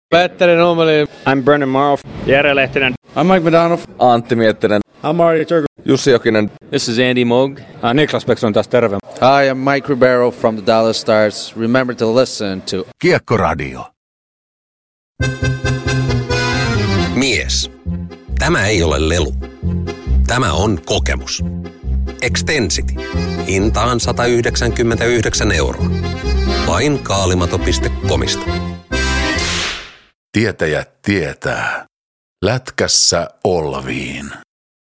Petteri Nummeli. I'm Brennan Morrow. Jere Lehtinen. I'm Mike McDonough. Antti Miettinen. I'm Mario Turku. Jussi Jokinen. This is Andy Moog. Niklas Bäckström taas terve. Hi, I'm Mike Ribeiro from the Dallas Stars. Remember to listen to Kiekkoradio. Mies. Tämä ei ole lelu. Tämä on kokemus. Extensity. Hintaan 199 €. Vain kaalimato.comista. Tietäjät tietää. Lätkässä Olviin.